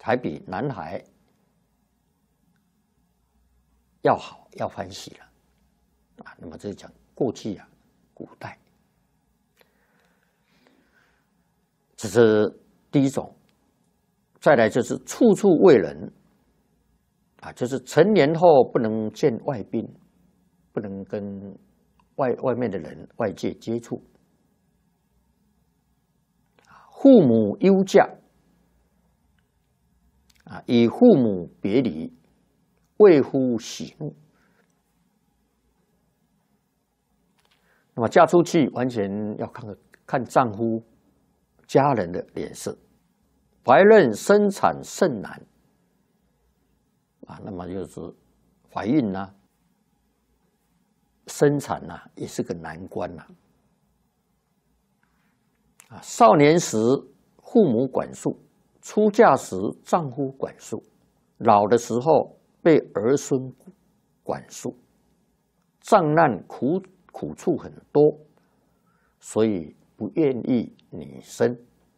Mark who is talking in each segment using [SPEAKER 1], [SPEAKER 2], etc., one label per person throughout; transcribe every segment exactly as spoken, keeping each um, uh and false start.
[SPEAKER 1] 还比南海要好，要欢喜了啊。那么这是讲过去啊，古代，这是第一种。再来就是处处为人啊，就是成年后不能见外宾，不能跟外外面的人、外界接触。父母忧嫁啊，以父母别离，为夫喜怒。那么嫁出去完全要看看丈夫、家人的脸色。怀孕生产甚难啊，那么就是怀孕呐、啊、生产呐、啊、也是个难关呐、啊。啊，少年时父母管束，出嫁时丈夫管束，老的时候被儿孙管束，障难苦苦处很多，所以不愿意女生。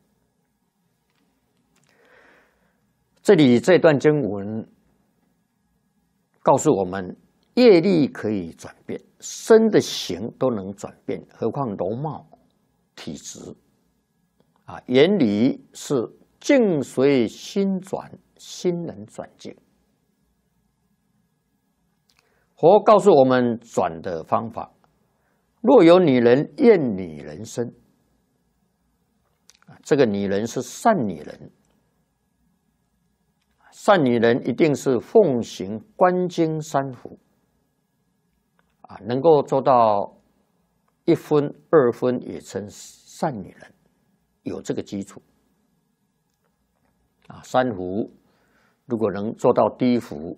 [SPEAKER 1] 这里这段经文告诉我们，业力可以转变，身的形都能转变，何况容貌、体质啊？原理是境随心转，心能转境。佛告诉我们转的方法：若有女人厌女人身，这个女人是善女人。善女人一定是奉行观经三福啊，能够做到一分二分也称善女人，有这个基础啊。三福如果能做到第一福，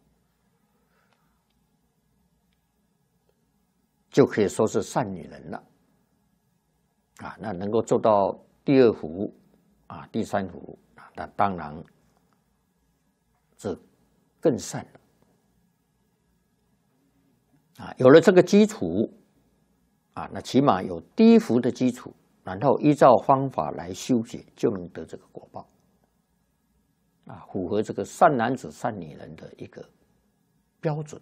[SPEAKER 1] 就可以说是善女人了啊。那能够做到第二福啊、第三福啊，那当然。这更善了啊！有了这个基础啊，那起码有第一福的基础，然后依照方法来修解，就能得这个果报啊，符合这个善男子、善女人的一个标准。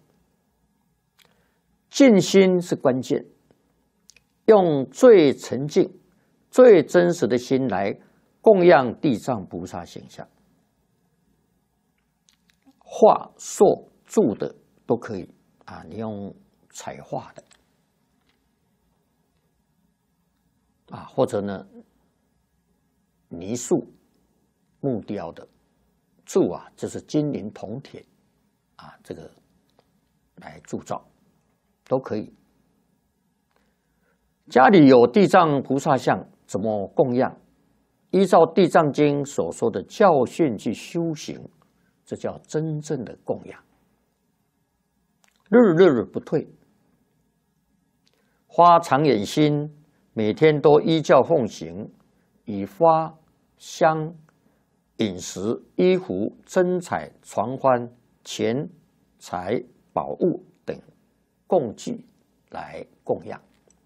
[SPEAKER 1] 静心是关键，用最沉静、最真实的心来供养地藏菩萨形象。画、塑、铸的都可以啊，你用彩画的啊，或者呢泥塑、木雕的，铸啊就是金银铜铁啊，这个来铸造都可以。家里有地藏菩萨像，怎么供养？依照《地藏经》所说的教训去修行。这叫真正的供养，日日不退，发长远心，每天都依教奉行，以花香、饮食、衣服、珍彩、床幡、钱财、宝物等供具来供养。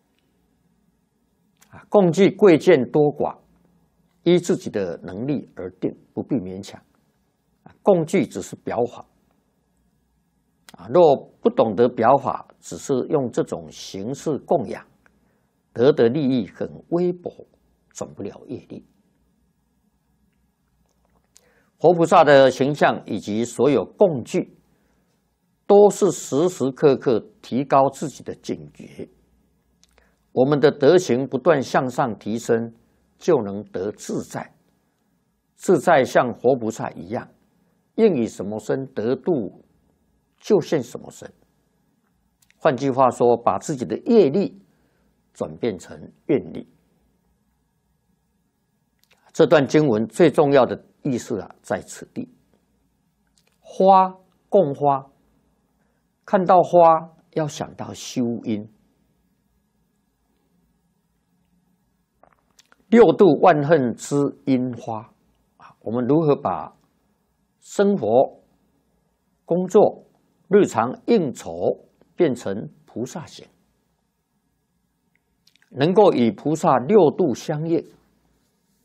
[SPEAKER 1] 啊，供具贵贱多寡，依自己的能力而定，不必勉强。供具只是表法啊，若不懂得表法，只是用这种形式供养，得的利益很微薄，转不了业力。活菩萨的形象以及所有供具，都是时时刻刻提高自己的警觉。我们的德行不断向上提升，就能得自在。自在像活菩萨一样，应以什么身得度，就现什么身。换句话说，把自己的业力转变成愿力。这段经文最重要的意思啊，在此地。花供花，看到花要想到修因。六度万恨之因花啊，我们如何把生活、工作、日常应酬变成菩萨行，能够与菩萨六度相应，